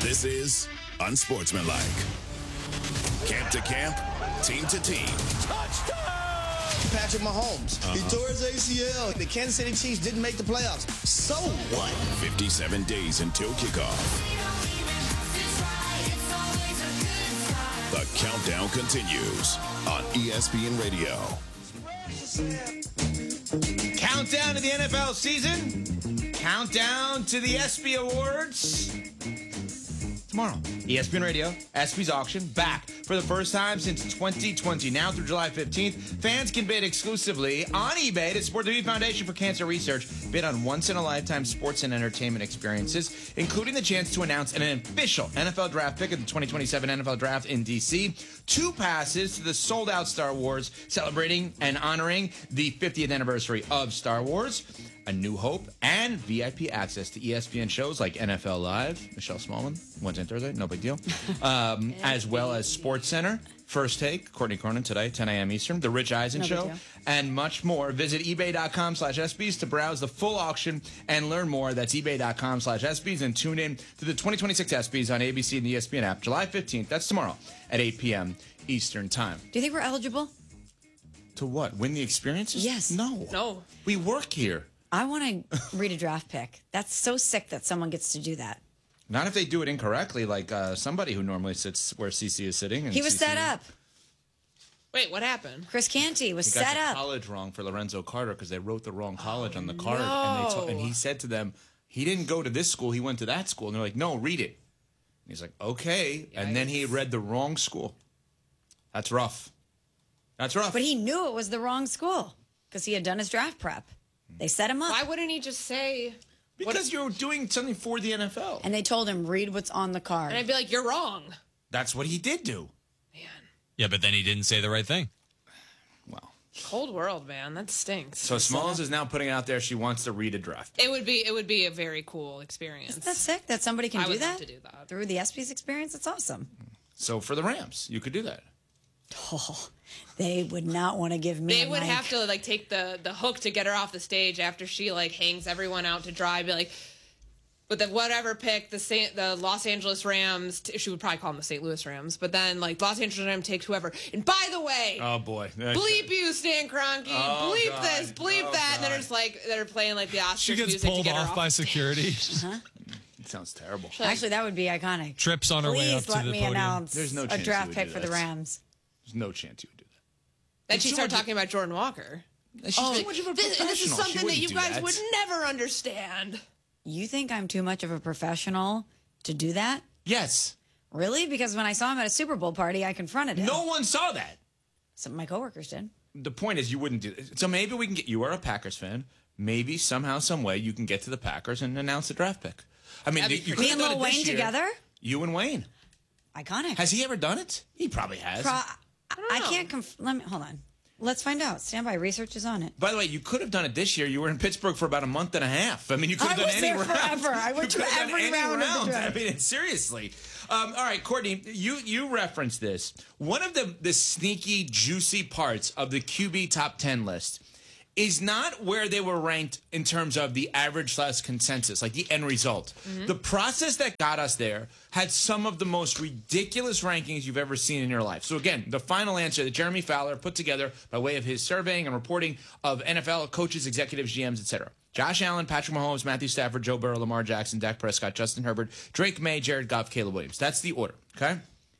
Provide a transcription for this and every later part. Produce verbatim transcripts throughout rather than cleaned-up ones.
This is Unsportsmanlike. Camp to camp, team to team. Touchdown! Patrick Mahomes. Uh-huh. He tore his A C L. The Kansas City Chiefs didn't make the playoffs. So what? fifty-seven days until kickoff. The countdown continues on E S P N Radio. Countdown to the N F L season. Countdown to the ESPY Awards. Tomorrow. E S P N Radio, ESPY's auction, back for the first time since twenty twenty. Now through July fifteenth, fans can bid exclusively on eBay to support the V Foundation for Cancer Research. Bid on once-in-a-lifetime sports and entertainment experiences, including the chance to announce an official N F L draft pick at the twenty twenty-seven N F L Draft in D C, two passes to the sold-out Star Wars, celebrating and honoring the fiftieth anniversary of Star Wars, A New Hope, and V I P access to E S P N shows like N F L Live, Michelle Smallman, Wednesday and Thursday, no big deal, um, as well as Sports Center, First Take, Courtney Cronin today, ten a.m. Eastern, The Rich Eisen no Show, and much more. Visit ebay.com slash ESPYs to browse the full auction and learn more. That's ebay.com slash ESPYs, and tune in to the twenty twenty-six ESPYs on A B C and the E S P N app, July fifteenth. That's tomorrow at eight p.m. Eastern Time. Do you think we're eligible? To what? Win the experiences? Yes. No. No. We work here. I want to read a draft pick. That's so sick that someone gets to do that. Not if they do it incorrectly, like uh, somebody who normally sits where C C is sitting. And he was C C set up. Wait, what happened? Chris Canty was he got set the up. college wrong for Lorenzo Carter because they wrote the wrong college oh, on the card. No. And, they told, and he said to them, he didn't go to this school, he went to that school. And they're like, no, read it. And he's like, okay. Yikes. And then he read the wrong school. That's rough. That's rough. But he knew it was the wrong school because he had done his draft prep. They set him up. Why wouldn't he just say... Because what? you're doing something for the N F L. And they told him, read what's on the card. And I'd be like, you're wrong. That's what he did do. Man. Yeah, but then he didn't say the right thing. Well. Cold world, man. That stinks. So Smalls is now putting out there she wants to read a draft. It would be it would be a very cool experience. Isn't that sick that somebody can I do would that? love to do that. Through the ESPYs experience? It's awesome. So for the Rams, you could do that. Oh, they would not want to give me They a would mic. have to like take the, the hook to get her off the stage after she like hangs everyone out to dry. Be like, with the whatever pick, the Saint, the Los Angeles Rams, she would probably call them the Saint Louis Rams, but then like Los Angeles Rams takes whoever. And by the way, oh boy, bleep you, Stan Kroenke, oh, bleep God. this, bleep oh, that, God. and then there's like they're playing like the Oscars She gets music pulled to get off her off by security. Uh-huh. It sounds terrible. Actually, that would be iconic. Trips on her way up Please to let the me podium. announce There's no a chance draft you would pick do for the that. Rams. There's no chance you would do that. Then she It's started too much- talking about Jordan Walker. She's Oh, too much of a this, professional. this is She something that wouldn't you do guys that. would never understand. You think I'm too much of a professional to do that? Yes. Really? Because when I saw him at a Super Bowl party, I confronted him. No one saw that. Some of my coworkers did. The point is, you wouldn't do it. So maybe we can get. You are a Packers fan. Maybe somehow, some way, you can get to the Packers and announce the draft pick. I mean, That'd be you pretty- could Me have and done Lil it this Wayne year. together? You and Wayne. Iconic. Has he ever done it? He probably has. Pro- I, I know. can't conf- let me hold on. Let's find out. Stand by. Research is on it. By the way, you could have done it this year. You were in Pittsburgh for about a month and a half. I mean, you could have I done was any there round. forever. I went You to could have done every any round of the round. draft. I mean, seriously. Um, all right, Courtney, you you referenced this. One of the the sneaky, juicy parts of the Q B top ten list is not where they were ranked in terms of the average slash consensus, like the end result. Mm-hmm. The process that got us there had some of the most ridiculous rankings you've ever seen in your life. So again, the final answer that Jeremy Fowler put together by way of his surveying and reporting of N F L coaches, executives, G Ms, et cetera. Josh Allen, Patrick Mahomes, Matthew Stafford, Joe Burrow, Lamar Jackson, Dak Prescott, Justin Herbert, Drake May, Jared Goff, Caleb Williams. That's the order, okay?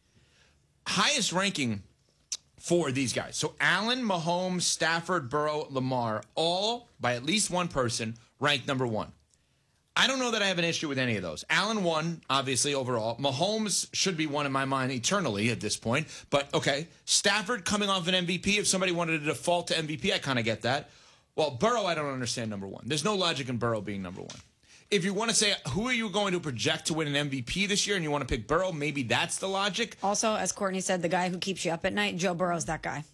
Highest ranking for these guys. So Allen, Mahomes, Stafford, Burrow, Lamar, all by at least one person ranked number one. I don't know that I have an issue with any of those. Allen won, obviously, overall. Mahomes should be one in my mind eternally at this point. But, okay, Stafford coming off an M V P. If somebody wanted to default to M V P, I kind of get that. Well, Burrow, I don't understand number one. There's no logic in Burrow being number one. If you want to say, who are you going to project to win an M V P this year and you want to pick Burrow, maybe that's the logic. Also, as Courtney said, the guy who keeps you up at night, Joe Burrow's that guy.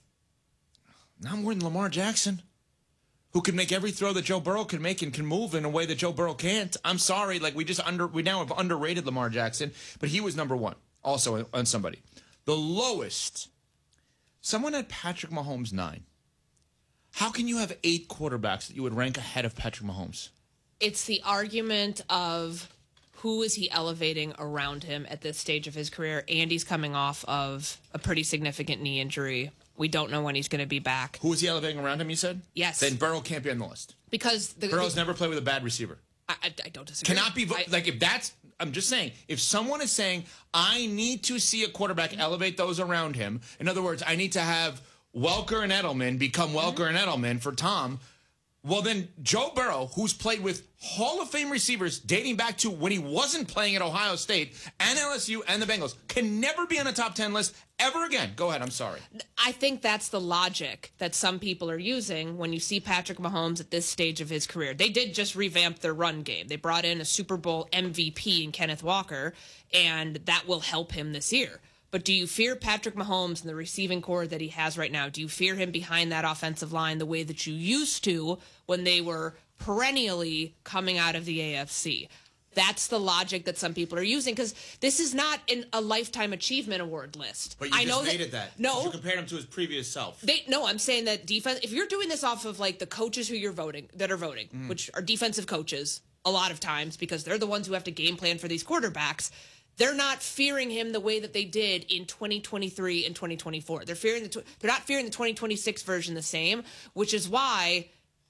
Not more than Lamar Jackson, who can make every throw that Joe Burrow can make and can move in a way that Joe Burrow can't. I'm sorry, like we just under we now have underrated Lamar Jackson, but he was number one also on somebody. The lowest, someone had Patrick Mahomes nine. How can you have eight quarterbacks that you would rank ahead of Patrick Mahomes? It's the argument of who is he elevating around him at this stage of his career? Andy's coming off of a pretty significant knee injury. We don't know when he's going to be back. Who is he elevating around him, you said? Yes. Then Burrow can't be on the list. Because the, Burrow's the, never played with a bad receiver. I, I, I don't disagree. Cannot be, vo- I, like, if that's, I'm just saying, if someone is saying, I need to see a quarterback elevate those around him, in other words, I need to have Welker and Edelman become Welker and Edelman for Tom, well, then Joe Burrow, who's played with Hall of Fame receivers dating back to when he wasn't playing at Ohio State and L S U and the Bengals, can never be on a top ten list ever again. Go ahead. I'm sorry. I think that's the logic that some people are using when you see Patrick Mahomes at this stage of his career. They did just revamp their run game. They brought in a Super Bowl M V P in Kenneth Walker, and that will help him this year. But do you fear Patrick Mahomes and the receiving core that he has right now? Do you fear him behind that offensive line the way that you used to when they were perennially coming out of the A F C? That's the logic that some people are using, because this is not in a Lifetime Achievement Award list. But you I just know hated that. that. No. You compared him to his previous self. They, no, I'm saying that defense, if you're doing this off of like the coaches who you're voting, that are voting, mm. which are defensive coaches a lot of times because they're the ones who have to game plan for these quarterbacks, they're not fearing him the way that they did in twenty twenty-three and twenty twenty-four. They're fearing the tw- they're not fearing the twenty twenty-six version the same, which is why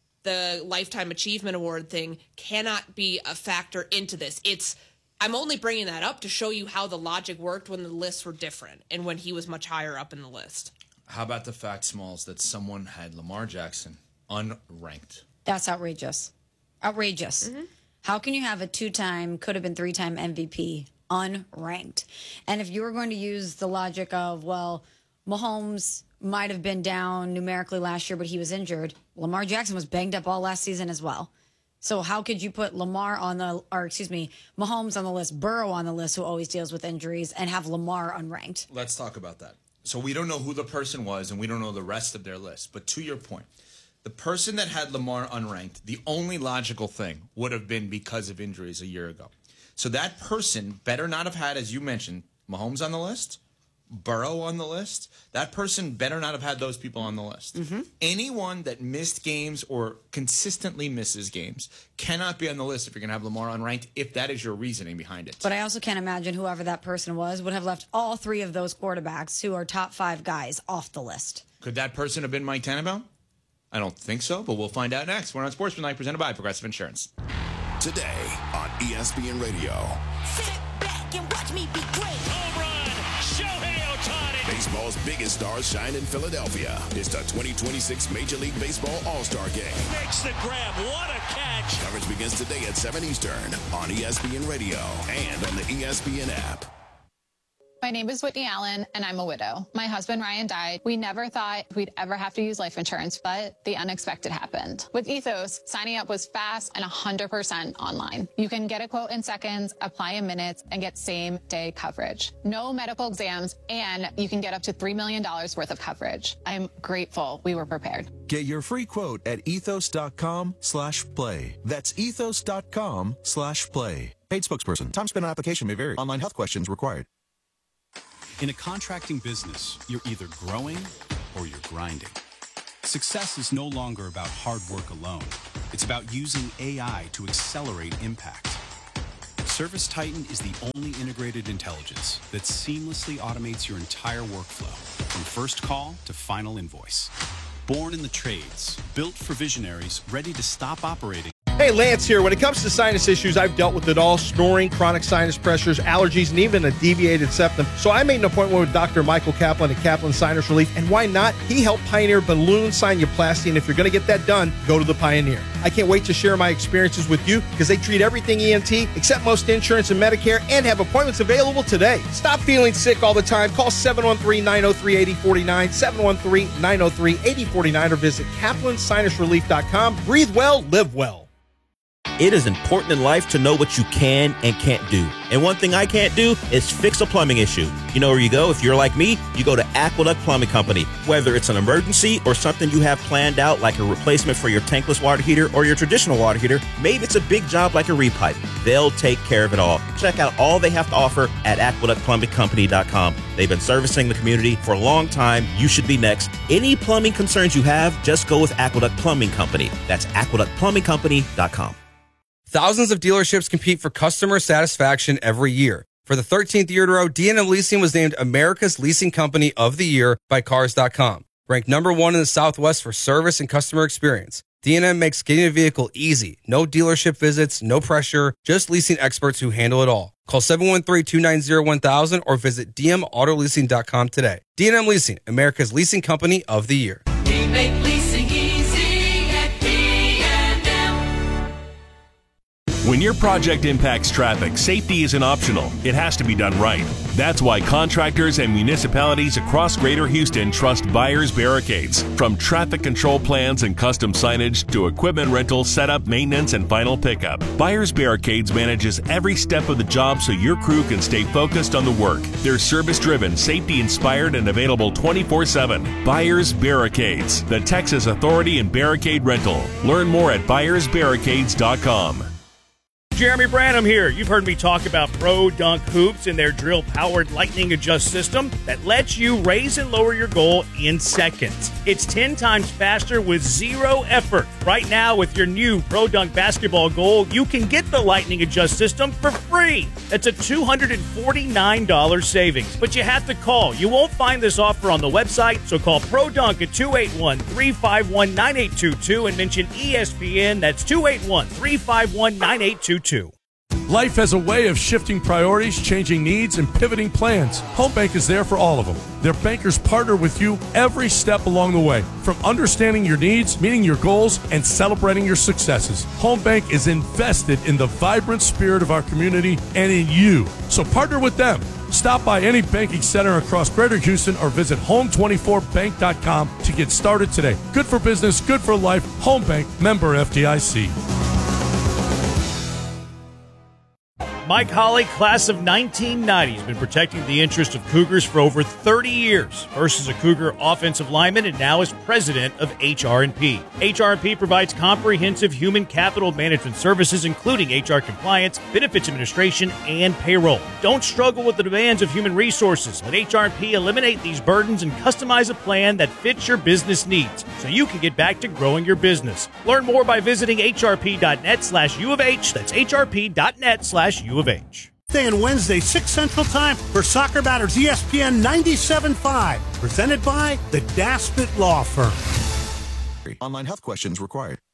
the Lifetime Achievement Award thing cannot be a factor into this. It's I'm only bringing that up to show you how the logic worked when the lists were different and when he was much higher up in the list. How about the fact, Smalls, that someone had Lamar Jackson unranked? That's outrageous. Outrageous. Mm-hmm. How can you have a two-time, could have been three-time M V P unranked? And if you were going to use the logic of, well, Mahomes might have been down numerically last year, but he was injured. Lamar Jackson was banged up all last season as well. So how could you put Lamar on the, or excuse me, Mahomes on the list, Burrow on the list, who always deals with injuries, and have Lamar unranked? Let's talk about that. So we don't know who the person was, and we don't know the rest of their list. But to your point, the person that had Lamar unranked, the only logical thing would have been because of injuries a year ago. So that person better not have had, as you mentioned, Mahomes on the list, Burrow on the list. That person better not have had those people on the list. Mm-hmm. Anyone that missed games or consistently misses games cannot be on the list if you're going to have Lamar unranked, if that is your reasoning behind it. But I also can't imagine whoever that person was would have left all three of those quarterbacks who are top five guys off the list. Could that person have been Mike Tannenbaum? I don't think so, but we'll find out next. We're on Sportsmanlike, presented by Progressive Insurance. Today on E S P N Radio. Sit back and watch me be great. Home run, Shohei Ohtani. Baseball's biggest stars shine in Philadelphia. It's the twenty twenty-six Major League Baseball All-Star Game. Makes the grab. What a catch. Coverage begins today at seven Eastern on E S P N Radio and on the E S P N app. My name is Whitney Allen, and I'm a widow. My husband, Ryan, died. We never thought we'd ever have to use life insurance, but the unexpected happened. With Ethos, signing up was fast and one hundred percent online. You can get a quote in seconds, apply in minutes, and get same-day coverage. No medical exams, and you can get up to three million dollars worth of coverage. I'm grateful we were prepared. Get your free quote at ethos.com slash play. That's ethos.com slash play. Paid spokesperson. Time spent on application may vary. Online health questions required. In a contracting business, you're either growing or you're grinding. Success is no longer about hard work alone. It's about using A I to accelerate impact. ServiceTitan is the only integrated intelligence that seamlessly automates your entire workflow, from first call to final invoice. Born in the trades, built for visionaries ready to stop operating. Hey, Lance here. When it comes to sinus issues, I've dealt with it all: snoring, chronic sinus pressures, allergies, and even a deviated septum. So I made an appointment with Doctor Michael Kaplan at Kaplan Sinus Relief. And why not? He helped pioneer balloon sinuplasty. And if you're going to get that done, go to the Pioneer. I can't wait to share my experiences with you because they treat everything E N T, accept most insurance and Medicare, and have appointments available today. Stop feeling sick all the time. Call seven one three, nine oh three, eight oh four nine, seven one three, nine oh three, eight oh four nine, or visit kaplan sinus relief dot com. Breathe well, live well. It is important in life to know what you can and can't do. And one thing I can't do is fix a plumbing issue. You know where you go? If you're like me, you go to Aqueduct Plumbing Company. Whether it's an emergency or something you have planned out, like a replacement for your tankless water heater or your traditional water heater, maybe it's a big job like a repipe. They'll take care of it all. Check out all they have to offer at aqueduct plumbing company dot com. They've been servicing the community for a long time. You should be next. Any plumbing concerns you have, just go with Aqueduct Plumbing Company. That's aqueduct plumbing company dot com. Thousands of dealerships compete for customer satisfaction every year. For the thirteenth year in a row, D and M Leasing was named America's Leasing Company of the Year by Cars dot com. Ranked number one in the Southwest for service and customer experience. D and M makes getting a vehicle easy. No dealership visits, no pressure, just leasing experts who handle it all. Call seven one three, two nine zero, one thousand or visit d m auto leasing dot com today. D and M Leasing, America's Leasing Company of the Year. We make leasing easy at D and M. When your project impacts traffic, safety isn't optional. It has to be done right. That's why contractors and municipalities across Greater Houston trust Byers Barricades. From traffic control plans and custom signage to equipment rental, setup, maintenance, and final pickup, Byers Barricades manages every step of the job so your crew can stay focused on the work. They're service-driven, safety-inspired, and available twenty-four seven. Byers Barricades, the Texas authority in barricade rental. Learn more at byers barricades dot com. Jeremy Branham here. You've heard me talk about Pro Dunk Hoops and their drill-powered lightning adjust system that lets you raise and lower your goal in seconds. It's ten times faster with zero effort. Right now, with your new Pro Dunk basketball goal, you can get the lightning adjust system for free. That's a two hundred forty-nine dollars savings, but you have to call. You won't find this offer on the website, so call Pro Dunk at two eight one, three five one, nine eight two two and mention E S P N. That's two eight one, three five one, nine eight two two. Life has a way of shifting priorities, changing needs, and pivoting plans. Home Bank is there for all of them. Their bankers partner with you every step along the way, from understanding your needs, meeting your goals, and celebrating your successes. Home Bank is invested in the vibrant spirit of our community and in you. So partner with them. Stop by any banking center across Greater Houston or visit home twenty-four bank dot com to get started today. Good for business, good for life. Home Bank, member F D I C. Mike Holly, class of nineteen ninety, has been protecting the interest of Cougars for over thirty years. First as a Cougar offensive lineman and now as president of H R and P. H R and P provides comprehensive human capital management services, including H R compliance, benefits administration, and payroll. Don't struggle with the demands of human resources. Let H R and P eliminate these burdens and customize a plan that fits your business needs so you can get back to growing your business. Learn more by visiting H R P dot net slash U of H. That's H R P dot net slash U of H. Tuesday and Wednesday, six Central Time for Soccer Matters E S P N ninety-seven point five. Presented by the Daspit Law Firm. Online health questions required.